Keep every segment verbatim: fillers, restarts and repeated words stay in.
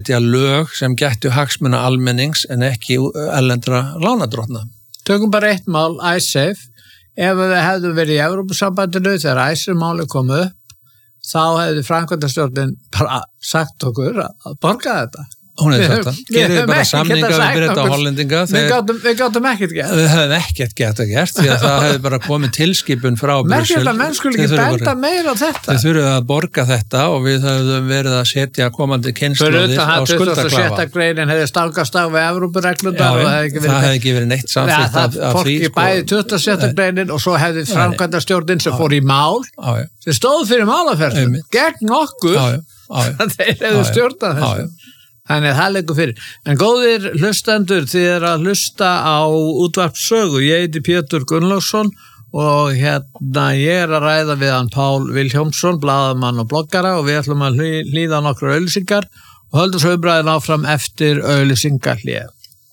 setja lög sem gættu hagsmuna almennings en ekki erlendra lánadrottna. Tökum bara eitt mál, iSafe. Ef við hefðum verið í Evrópusambandinu þegar iSafe-máli kom upp, þá hefði framkvæmdastjórnin bara sagt okkur að borga þetta. Hún hefði sagt það. Gerið bara samninga við Breta og Hollendinga. Við gátum, við gátum ekkert gert. Við hefðum ekkert gert að gert, því að það hefði bara komið tilskipun frá Brussel. Merkilegt að menn skuli ekki benda meira á þetta. Þið þurfum að borga þetta og við höfum verið að setja komandi kynslóðir á skuldaklafa. sjötta greinin hefði stangast á við Evrópureglundar og það hefði ekki verið neitt samþykkt af því. Fólk í bæði tuttugasta og sjötta greinin og svo hefði framkvæmdastjórnin sem fór í mál, sem stóð fyrir málaferð gegn okkur, þeir hefðu stjórnað þessu. Þannig að það leikur fyrir. En góðir hlustendur, þið er að hlusta á útvarpssögu. Ég heiti Pétur Gunnlaugsson og hérna ég er að ræða við hann Pál Vilhjálmsson, blaðamann og bloggara og við ætlum að hlýða nokkru auglýsingar og höldum svo umræðin áfram eftir auglýsingahlé.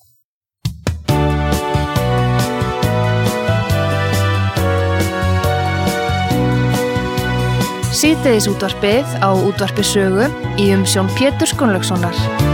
Síðdegis útvarpið á útvarpi sögu í umsjón Péturs Gunnlaugssonar.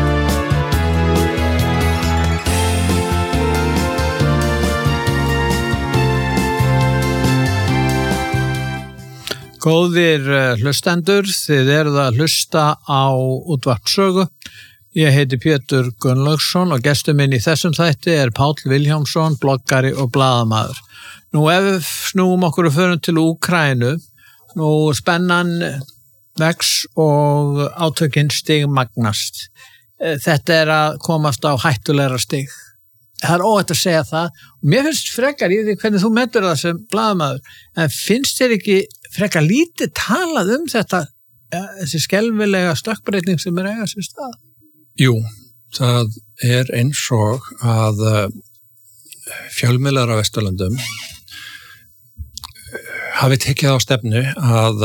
Góðir hlustendur, þið eruð að hlusta á útvarp sögu. Ég heiti Pétur Gunnlaugsson og gestur minn í þessum þætti er Pál Vilhjálmsson, bloggari og blaðamaður. Nú ef við snúum okkur og förum til Úkraínu, nú spennan vex og átökin stig magnast. Þetta er að komast á hættulegra stig. Það er óhætt að segja það. Mér finnst frekar, ég veit hvernig þú metur það sem blaðamaður, en finnst þér ekki frekar lítið talað um þetta, þessi skelfilega stökkbreyting sem er eiga sér stað? Jú, það er eins og að fjölmiðlar á Vesturlöndum hafi tekið á stefnu að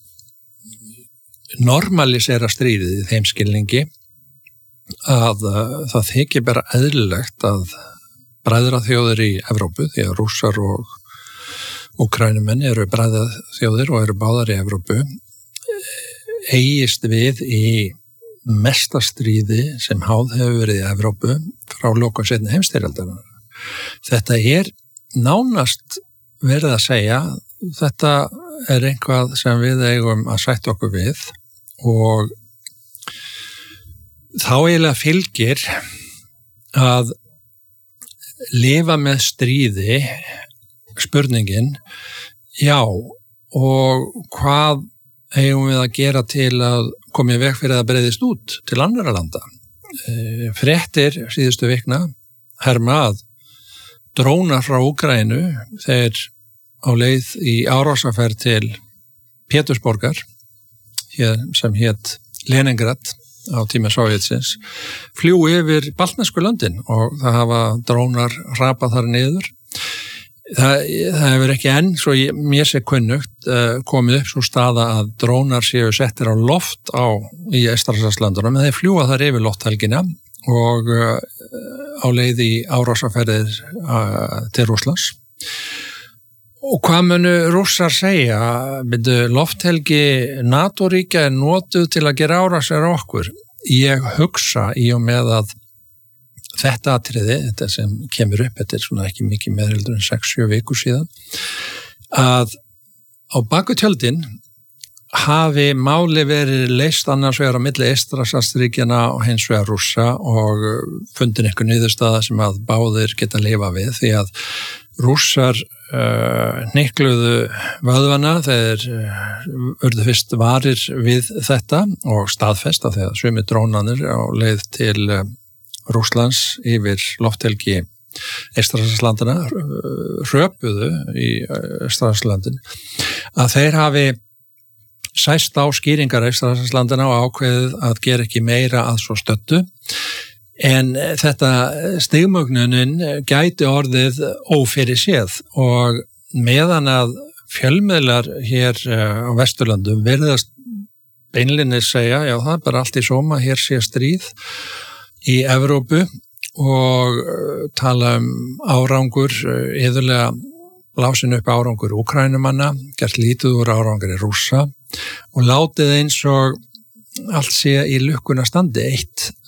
normalisera stríðið í þeim skilningi að það þykir bara eðlilegt að bræðraþjóðir í Evrópu, því að Rússar og Úkraínumenn eru bræðraþjóðir og eru báðar í Evrópu, eigist við í mesta stríði sem háð hefur verið í Evrópu frá lokum seinni heimsstyrjaldarinnar. Þetta er nánast verið að segja, þetta er einhvað sem við eigum að sætta okkur við og þá eiginlega fylgir að lifa með stríði spurningin, já, og hvað eigum við að gera til að koma í veg fyrir að breiðist út til annarra landa. Fréttir síðustu vikna herma að drónar frá Úkraínu, þeir á leið í árásaferð til Pétursborgar, sem hét Leningrad á tíma Sovjetsins, fljúi yfir baltnesku löndin og það hafa drónar hrapað þar niður. Það, það hefur ekki enn, svo ég, mér sé kunnugt, komið upp svo staða að drónar séu settir á loft á, í Eystrasaltslandunum, en þeir fljúa þar yfir lofthelgina og á leið í árásaferðir til Rússlands. Og hvað munu Rússar segja? Byrju, lofthelgi NATO-ríkja er notuð til að gera árásir á okkur. Ég hugsa í og með að þetta atriði, þetta sem kemur upp, þetta er svona ekki mikið meðheldur en sex sjö vikur síðan, að á baku tjöldin hafi máli verið leyst annars vegar á milli Eystrasaltsríkjanna og hins vegar Rússa og fundin einhver niðurstaða sem að báðir geta lifa við, því að Rússar uh, hnykluðu vöðvana þegar uh, urðu fyrst varir við þetta og staðfesta þegar sumir drónanir á leið til uh, Rússlands yfir lofthelgi Eystrasaltslandana uh, hröpuðu í Eystrasaltslandin að þeir hafi sæst á skýringar Eystrasaltslandana og ákveðið að gera ekki meira að svo stöddu. En þetta stigmögnunin gæti orðið ófyrirséð og meðan að fjölmiðlar hér á Vesturlöndum virðast beinlinnis segja, já það er bara allt í sóma, hér sé stríð í Evrópu og tala um árangur, iðulega lásin upp árangur Úkraínumanna, gert lítið úr árangur í Rússa og látið eins og allt sé í lukkuna standi. Eitt